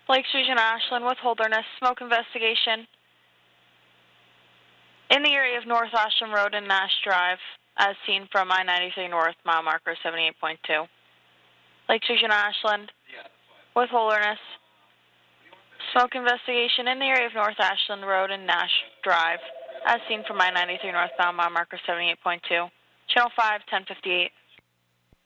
Lakes Region Ashland with Holderness, smoke investigation in the area of North Ashland Road and Nash Drive, as seen from I-93 North, mile marker 78.2. Lakes Region Ashland with Holderness, smoke investigation in the area of North Ashland Road and Nash Drive, as seen from I-93 northbound, mile marker 78.2. Channel 5, 1058.